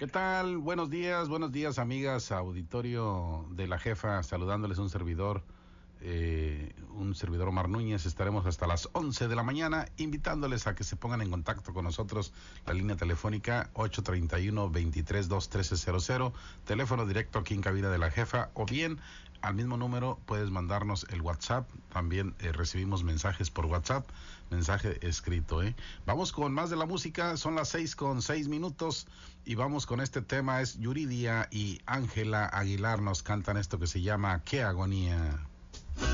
¿Qué tal? Buenos días amigas, auditorio de la jefa, saludándoles un servidor Omar Núñez. Estaremos hasta las 11 de la mañana, invitándoles a que se pongan en contacto con nosotros. La línea telefónica 831-23-21300, teléfono directo aquí en cabina de la jefa, o bien al mismo número puedes mandarnos el WhatsApp. También recibimos mensajes por WhatsApp, mensaje escrito. Vamos con más de la música, son las 6:06 y vamos con este tema. Es Yuridia y Ángela Aguilar, nos cantan esto que se llama Qué Agonía.